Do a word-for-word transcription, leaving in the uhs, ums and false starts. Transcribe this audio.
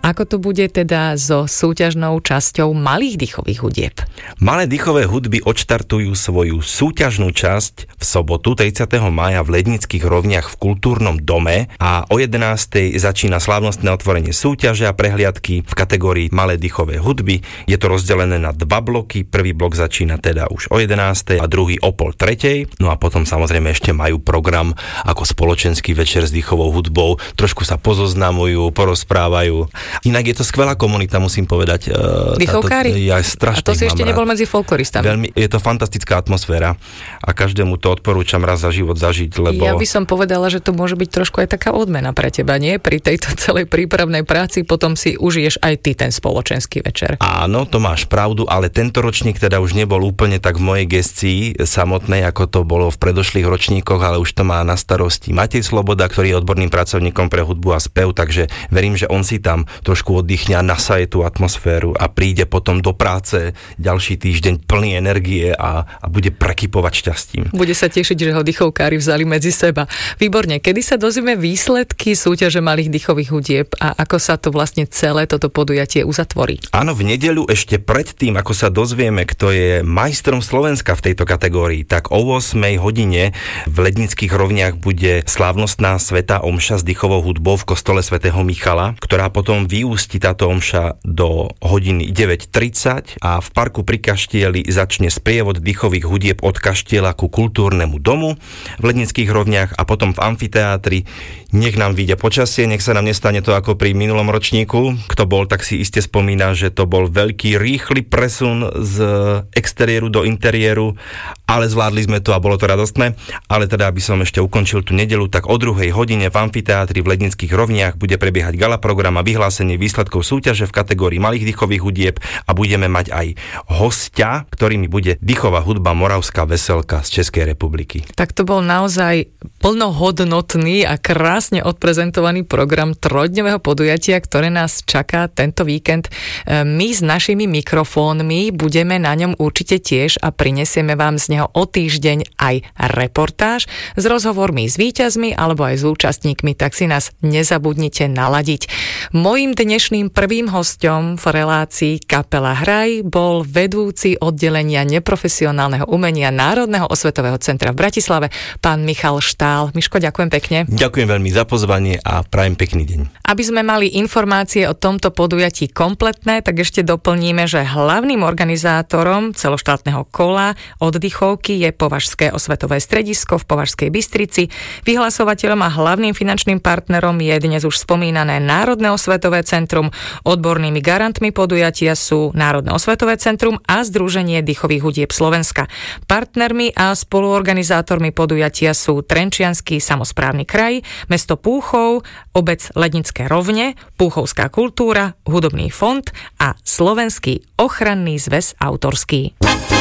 Ako to bude teda so súťažnou časťou malých dýchových hudieb? Malé dýchové hudby odštartujú svoju súťažnú časť v sobotu tridsiateho mája v Lednických rovniach v Kultúrnom dome a o jedenástej začína slávnostné otvorenie súťaže a prehliadky v kategórii malé dýchové hudby. Je to rozdelené na dva bloky. Prvý blok začína teda už o jedenástej a druhý o pol tretej. No a potom samozrejme ešte majú program ako spoločenský večer s dýchovou hudbou. Trošku sa pozoznamujú, porozprávajú. Inak je to skvelá komunita, musím povedať. Dýchovkári? Ja strašne a to si ešte rád. nebol medzi folkloristami. Veľmi, je to fantastická atmosféra a každému to odporúčam raz za život zažiť, lebo... Ja by som povedala, že to môže byť trošku aj taká odmena pre teba, nie? Pri tejto celej prípravnej práci potom si užiješ aj ty ten spoločenský večer. Áno, to máš pravdu, ale tento ročník teda už nebol úplne tak v mojej gestii samotnej, ako to bolo v predošlých ročníkoch, ale už to má na starosti Matej Sloboda, ktorý je odborným pracovníkom pre hudbu a spev, takže verím, že on si tam trošku oddychne a nasaje tú atmosféru a príde potom do práce ďalší týždeň plný energie a, a bude prekypovať šťastím. Bude sa tešiť, že ho dýchovkári vzali medzi seba. Výborne, kedy sa dozvieme výsledky súťaže malých dýchových hudieb a ako sa to vlastne celé toto podujatie uzatvorí? Áno, v nedeľu ešte predtým, ako sa dozvieme, kto je majstrom Slovenska v tejto kategórii, tak o ôsmej hodine v Lednických rovniach bude slávnostná svätá omša s dýchovou hudbou v kostole svätého Michala, ktorá potom vyústi táto omša do hodiny deväť tridsať a v parku pri Kaštieli začne sprievod dýchových hudieb od kaštieľa ku Kultúrnemu domu v Lednických rovniach a potom v amfiteátri. Nech nám vyjde počasie, nech sa nám nestane to ako pri minulom ročníku. Kto bol, tak si iste spomína, že to bol veľký rýchly presun z exteriéru do interiéru, ale zvládli sme to a bolo to radostné. Ale teda, aby som ešte ukončil tú nedeľu, tak o druhej hodine v amfiteátri v Lednických rovniach bude prebiehať gala program a vyhlásenie výsledkov súťaže v kategórii malých dýchových hudieb a budeme mať aj hostia, ktorými bude dýchová hudba Moravská veselka z Českej republiky. Tak to bol naozaj plnohodnotný a krásne odprezentovaný program trojdňového podujatia, ktoré nás čaká tento víkend. My s našimi mikrofónmi budeme na ňom určite tiež a prinesieme vám z neho o týždeň aj reportáž s rozhovormi s víťazmi alebo aj s účastníkmi, tak si nás nezabudnite naladiť. Mojím dnešným prvým hosťom v relácii Kapela Hraj bol vedúci oddelenia neprofesionálneho umenia Národného osvetového centra v Bratislave, pán Michal Štál. Miško, ďakujem pekne. Ďakujem veľmi za pozvanie a prajem pekný deň. Aby sme mali informácie o tomto podujatí kompletné, tak ešte doplníme, že hlavným organizátorom celoštátneho kola oddychovky je Považské osvetové stredisko v Považskej Bystrici. Vyhlasovateľom a hlavným finančným partnerom je dnes už spomínané Národné osvetové centrum. Odbornými garantmi podujatia sú Národné osvetové centrum a Združenie dýchových hudieb Slovenska. Partnermi a spoluorganizátormi podujatia sú Trenčiansky samosprávny kraj, mesto Púchov, obec Lednické rovne, Púchovská kultúra, Hudobný fond a Slovenský ochranný zväz autorský.